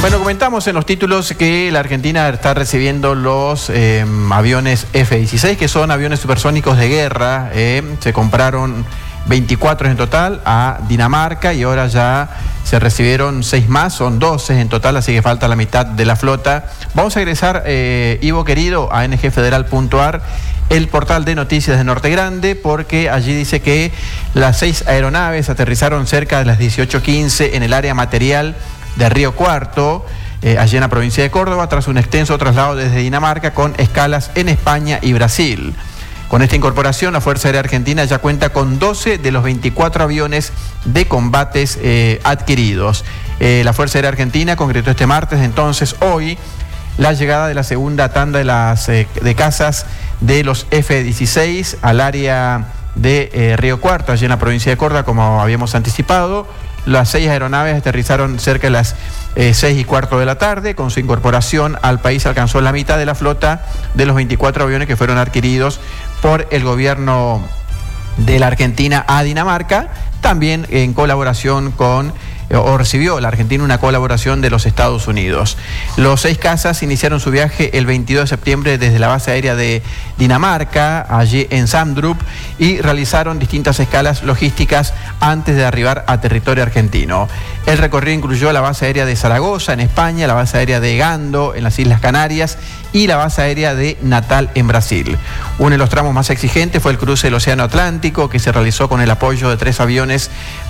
Bueno, comentamos en los títulos que la Argentina está recibiendo los aviones F-16, que son aviones supersónicos de guerra. Se compraron 24 en total a Dinamarca y ahora ya se recibieron 6 más, son 12 en total, así que falta la mitad de la flota. Vamos a ingresar, Ivo querido, a ngfederal.ar, el portal de noticias de Norte Grande, porque allí dice que las 6 aeronaves aterrizaron cerca de las 18:15 en el área material de Río Cuarto, allí en la provincia de Córdoba, tras un extenso traslado desde Dinamarca con escalas en España y Brasil. Con esta incorporación, la Fuerza Aérea Argentina ya cuenta con 12 de los 24 aviones de combates adquiridos. La Fuerza Aérea Argentina concretó este martes, entonces hoy, la llegada de la segunda tanda de cazas de los F-16 al área de Río Cuarto, allí en la provincia de Córdoba, como habíamos anticipado. Las 6 aeronaves aterrizaron cerca de las 6:15 de la tarde. Con su incorporación al país alcanzó la mitad de la flota de los 24 aviones que fueron adquiridos por el gobierno de la Argentina a Dinamarca, también en colaboración con, o recibió la Argentina una colaboración de los Estados Unidos. Los 6 cazas iniciaron su viaje el 22 de septiembre desde la base aérea de Dinamarca, allí en Samdrup, y realizaron distintas escalas logísticas antes de arribar a territorio argentino. El recorrido incluyó la base aérea de Zaragoza, en España, la base aérea de Gando, en las Islas Canarias, y la base aérea de Natal, en Brasil. Uno de los tramos más exigentes fue el cruce del Océano Atlántico, que se realizó con el apoyo de 3 aviones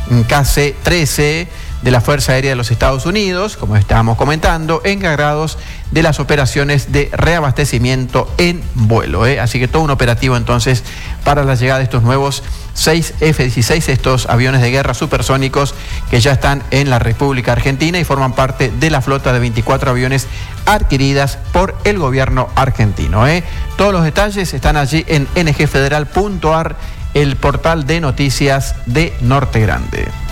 KC-13 de la Fuerza Aérea de los Estados Unidos, como estábamos comentando, encargados de las operaciones de reabastecimiento en vuelo. Así que todo un operativo entonces para la llegada de estos nuevos 6 F-16, estos aviones de guerra supersónicos que ya están en la República Argentina y forman parte de la flota de 24 aviones adquiridas por el gobierno argentino. Todos los detalles están allí en ngfederal.ar, el portal de noticias de Norte Grande.